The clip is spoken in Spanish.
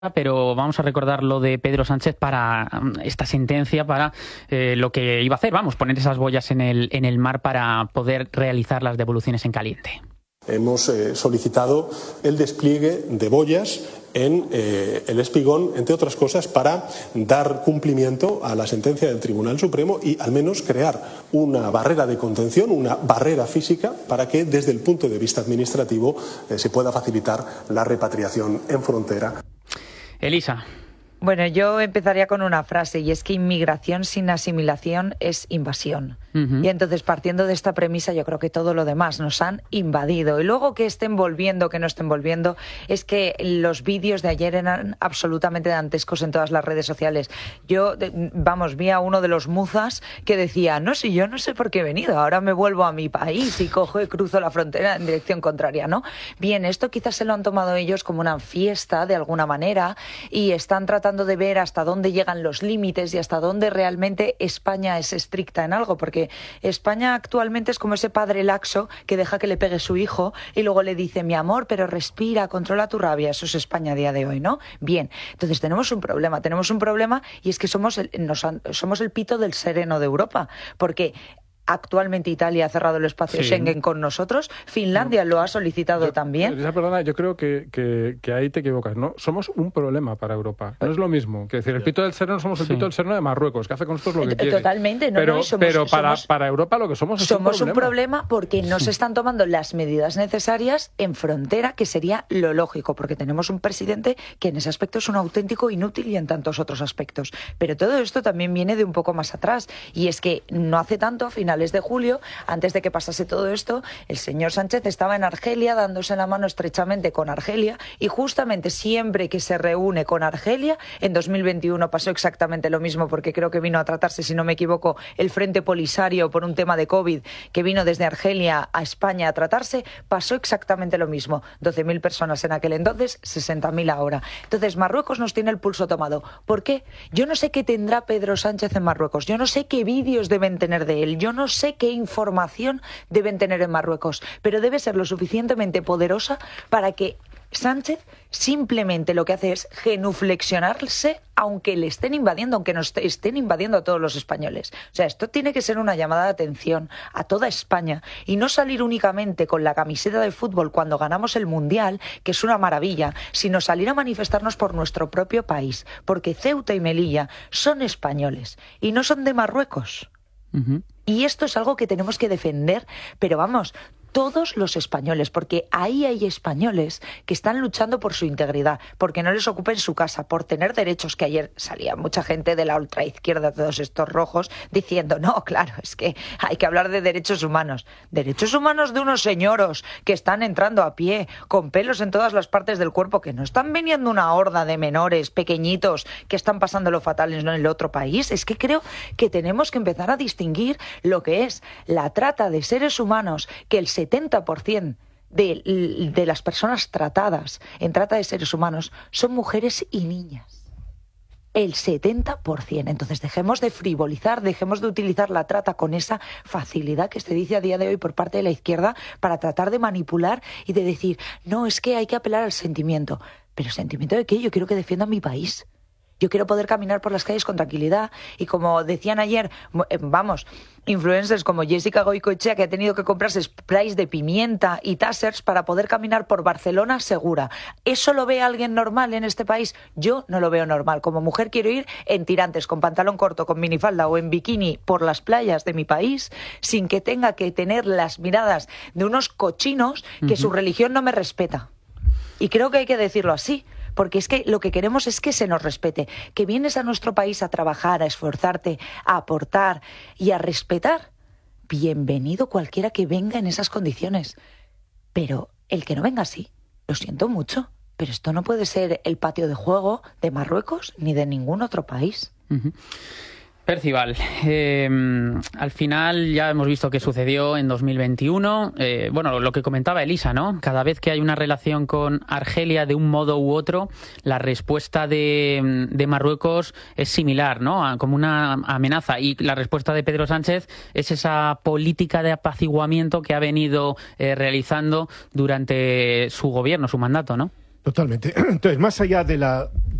pero vamos a recordar lo de Pedro Sánchez para esta sentencia, para lo que iba a hacer, poner esas boyas en el mar para poder realizar las devoluciones en caliente. Hemos solicitado el despliegue de boyas en el Espigón, entre otras cosas, para dar cumplimiento a la sentencia del Tribunal Supremo y al menos crear una barrera de contención, una barrera física, para que desde el punto de vista administrativo se pueda facilitar la repatriación en frontera. Elisa. Bueno, yo empezaría con una frase, y es que inmigración sin asimilación es invasión. Y entonces, partiendo de esta premisa, yo creo que todo lo demás nos han invadido. Y luego, que estén volviendo, que no estén volviendo, es que los vídeos de ayer eran absolutamente dantescos en todas las redes sociales. Yo, vi a uno de los muzas que decía, no, si yo no sé por qué he venido, ahora me vuelvo a mi país y cojo y cruzo la frontera en dirección contraria, ¿no? Bien, esto quizás se lo han tomado ellos como una fiesta, de alguna manera, y están tratando de ver hasta dónde llegan los límites y hasta dónde realmente España es estricta en algo, porque España actualmente es como ese padre laxo que deja que le pegue su hijo y luego le dice, mi amor, pero respira, controla tu rabia. Eso es España a día de hoy, ¿no? Bien, entonces tenemos un problema y es que somos el pito del sereno de Europa, porque actualmente Italia ha cerrado el espacio Schengen con nosotros, Finlandia lo ha solicitado también. Perdona, yo creo que ahí te equivocas, ¿no? Somos un problema para Europa, no es lo mismo. Que decir, el pito del sereno somos el pito del sereno de Marruecos, que hace con nosotros lo que quiere. Totalmente, pero para Europa lo que somos es un problema porque no se están tomando las medidas necesarias en frontera, que sería lo lógico, porque tenemos un presidente que en ese aspecto es un auténtico inútil y en tantos otros aspectos. Pero todo esto también viene de un poco más atrás, y es que no hace tanto, a finales de julio, antes de que pasase todo esto, el señor Sánchez estaba en Argelia dándose la mano estrechamente con Argelia, y justamente siempre que se reúne con Argelia, en 2021 pasó exactamente lo mismo, porque creo que vino a tratarse, si no me equivoco, el Frente Polisario por un tema de COVID, que vino desde Argelia a España a tratarse, pasó exactamente lo mismo. 12.000 personas en aquel entonces, 60.000 ahora. Entonces, Marruecos nos tiene el pulso tomado. ¿Por qué? Yo no sé qué tendrá Pedro Sánchez en Marruecos, yo no sé qué vídeos deben tener de él, yo no sé qué información deben tener en Marruecos, pero debe ser lo suficientemente poderosa para que Sánchez simplemente lo que hace es genuflexionarse, aunque le estén invadiendo, aunque nos estén invadiendo a todos los españoles. O sea, esto tiene que ser una llamada de atención a toda España, y no salir únicamente con la camiseta de fútbol cuando ganamos el Mundial, que es una maravilla, sino salir a manifestarnos por nuestro propio país, porque Ceuta y Melilla son españoles y no son de Marruecos. Y esto es algo que tenemos que defender, pero todos los españoles, porque ahí hay españoles que están luchando por su integridad, porque no les ocupen su casa, por tener derechos, que ayer salía mucha gente de la ultraizquierda, todos estos rojos, diciendo, no, claro, es que hay que hablar de derechos humanos de unos señoros que están entrando a pie, con pelos en todas las partes del cuerpo, que no están viniendo una horda de menores pequeñitos que están pasándolo fatal en el otro país. Es que creo que tenemos que empezar a distinguir lo que es la trata de seres humanos, que el 70% de las personas tratadas en trata de seres humanos son mujeres y niñas. El 70%. Entonces dejemos de frivolizar, dejemos de utilizar la trata con esa facilidad que se dice a día de hoy por parte de la izquierda para tratar de manipular y de decir, no, es que hay que apelar al sentimiento. ¿Pero sentimiento de qué? Yo quiero que defiendan mi país. Yo quiero poder caminar por las calles con tranquilidad, y como decían ayer, influencers como Jessica Goicoechea, que ha tenido que comprarse sprays de pimienta y tasers para poder caminar por Barcelona segura. ¿Eso lo ve alguien normal en este país? Yo no lo veo normal. Como mujer quiero ir en tirantes, con pantalón corto, con minifalda o en bikini por las playas de mi país, sin que tenga que tener las miradas de unos cochinos que su religión no me respeta. Y creo que hay que decirlo así. Porque es que lo que queremos es que se nos respete, que vienes a nuestro país a trabajar, a esforzarte, a aportar y a respetar. Bienvenido cualquiera que venga en esas condiciones. Pero el que no venga así, lo siento mucho, pero esto no puede ser el patio de juego de Marruecos ni de ningún otro país. Percival, al final ya hemos visto qué sucedió en 2021. Lo que comentaba Elisa, ¿no? Cada vez que hay una relación con Argelia de un modo u otro, la respuesta de Marruecos es similar, ¿no? Como una amenaza. Y la respuesta de Pedro Sánchez es esa política de apaciguamiento que ha venido realizando durante su gobierno, su mandato, ¿no? Totalmente. Entonces, más allá de la